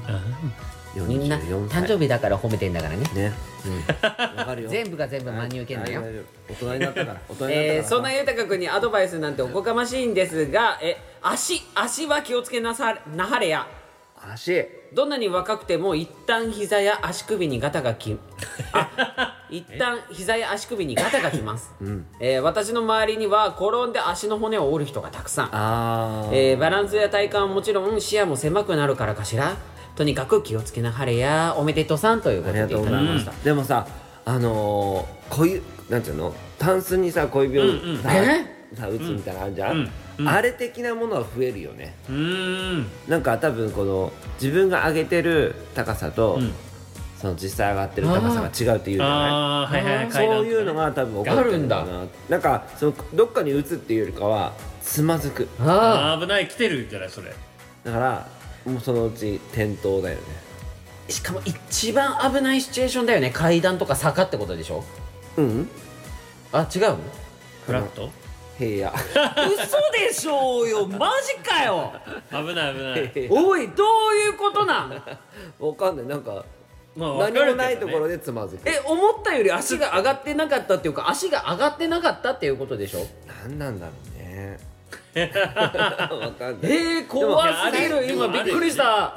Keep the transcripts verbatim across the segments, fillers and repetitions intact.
みんな誕生日だから褒めてんだからね。 ね、うん、わかるよ。 全部が全部真に受けんだよ。 大人になったから大人になったから、 えー、そんな豊君にアドバイスなんておこがましいんですが、え足足は気をつけなさなはれや。 足どんなに若くても一旦膝や足首にガタがきあ一旦膝や足首にガタがきます、うんえー、私の周りには転んで足の骨を折る人がたくさん。 あ、 えー、バランスや体幹はもちろん視野も狭くなるからかしら。とにかく気をつけなはれや。おめでとうさんということでいただきました。 でもさ、あのー、こういうなんていうの、タンスにさ小指を、うんうん、さ、さ打つみたいなのあるじゃん、うんうん、あれ的なものは増えるよね。うーん、なんか多分この自分が上げてる高さと、うん、その実際上がってる高さが違うっていうじゃない。あ、はいはい、そういうのが多分起こってるんだな。なんかそのどっかに打つっていうよりかはつまずく。 ああ、危ない、来てるんじゃないそれ。 だからもうそのうち転倒だよね。 しかも一番危ないシチュエーションだよね。階段とか坂ってことでしょ。うん、あ、違うの。 フラット平野嘘でしょうよ、マジかよ危ない危ない。 おい、どういうことなんわかんない。なんか、まあ、何もないところでつまずく。 え、思ったより足が上がってなかったっていうか、足が上がってなかったっていうことでしょ。 なんなんだろうねわかんない。えー、怖すぎる。今びっくりした。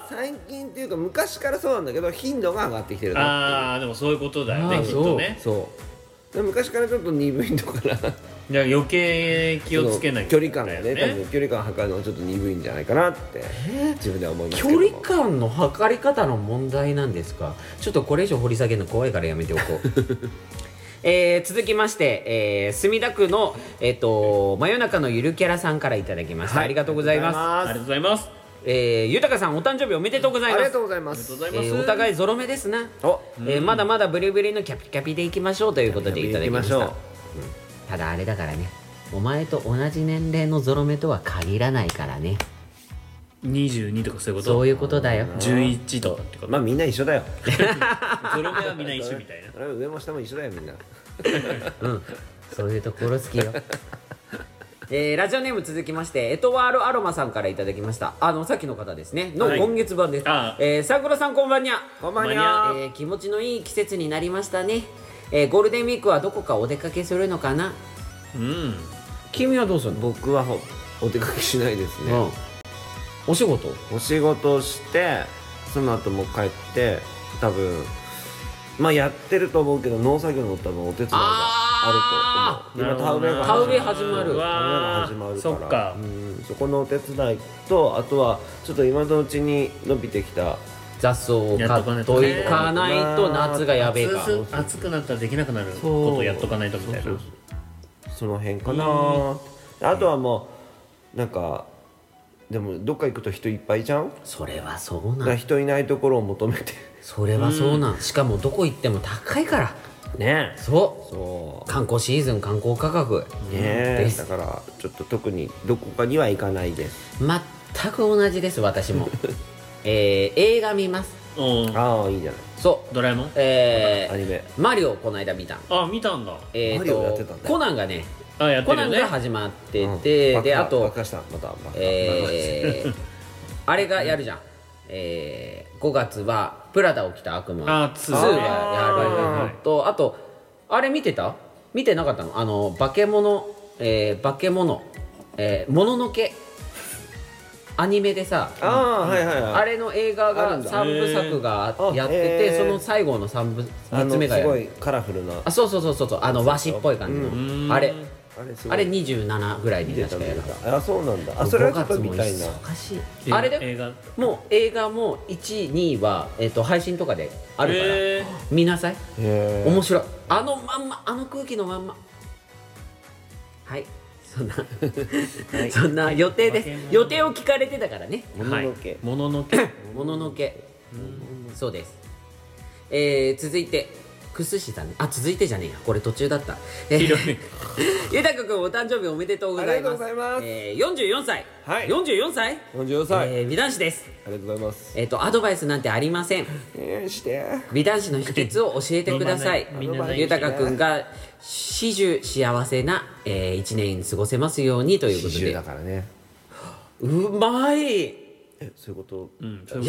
最近っていうか昔からそうなんだけど、頻度が上がってきてるなっていう。 ああ、でもそういうことだよね、きっとね。 そうで、昔からちょっと鈍いのかな。 いや、余計気をつけない距離感がね、多分距離感測るのがちょっと鈍いんじゃないかなって自分では思いますけど。 距離感の測り方の問題なんですか。ちょっとこれ以上掘り下げるの怖いからやめておこうえー、続きまして、えー、墨田区の、えー、と真夜中のゆるキャラさんからいただきました、はい、ありがとうございます。 ありがとうございます。 えー、豊さん、お誕生日おめでとうございます。 ありがとうございます。 えー、お互いゾロ目ですな。お、えー、まだまだブリブリのキャピキャピでいきましょうということでいただきました。うん、ただあれだからね、お前と同じ年齢のゾロ目とは限らないからね。 にじゅうにとかそういうこと。 そういうことだよ。 じゅういちとかってこと。 まあみんな一緒だよゾロ目はみんな一緒みたいな上も下も一緒だよみんなうん、そういうところ好きよえー、ラジオネーム続きまして、エトワールアロマさんからいただきました。あのさっきの方ですねの今月版です。はい、えー、桜さん、こんばんにゃ。 こんばんにゃ。 えー、気持ちのいい季節になりましたね。えー、ゴールデンウィークはどこかお出かけするのかな。うん、君はどうするの。 僕はお出かけしないですね。うん、 お仕事お仕事してその後も帰って多分まあやってると思うけど農作業の多分お手伝いがあると思う。今田植えが田植え始まる。田植えが始まるから、 そっか、 うん、そこのお手伝いと、あとはちょっと今のうちに伸びてきた雑草を買っといかないと夏がやべえか。 暑くなったらできなくなることをやっとかないとみたいな。 そうそうそう、その辺かな。あとはもうなんかでもどっか行くと人いっぱいじゃん。 それはそうなん。 だ人いないところを求めてそれはそうなん。しかもどこ行っても高いからね。 そうそう観光シーズン観光価格ね。だからちょっと特にどこかには行かないです。 全く同じです私もえー、映画見ます。 ああいいじゃない。 そうドラえもん、 えー、 アニメマリオこの間見た。 あ見たんだ。 えーとマリオやってたんだ。 コナンがねあやってるね、 コナンが始まってて、うん、であと爆破したまたえー、あれがやるじゃん、えー、ごがつはプラダを着た悪魔ツーがやるのと、あとあれ見てた見てなかったの。あの化け物、えー、化け物、えー、もののけアニメでさ、 ああ、はいはいはい、 あれの映画がさんぶさくがやってて、その最後のさんぶみっつめがやる。 すごいカラフルな、 あ、そうそうそうそう、あの和紙っぽい感じの、うん、あれあれ, あれにじゅうななぐらいに確かやるから。 あ、そうなんだ。あ、それはちょっと見たいな。 忙しい。あれで映画もう映画もいち、には、えー、と配信とかであるから見なさい。面白い。あのまんま、あの空気のまんま。はい、そんなそんな予定です。予定を聞かれてたからね。 もののけ、 もののけもののけ、そうです。えー、続いてくすしさんね。あ、続いてじゃねえや、これ途中だった。えー、ゆたかくんお誕生日おめでとうございます。 ありがとうございます。 えー、よんじゅうよんさい、 はい、 よんじゅうよんさい、 よんじゅうよんさい、 えー、美男子です。 ありがとうございます。 えっ、ー、とアドバイスなんてありません。 えー、して美男子の秘訣を教えてください。ゆたかくんが始終幸せな、えー、いちねん過ごせますようにということで。 始終だからね。 うまい。 え、そういうこと、 うん、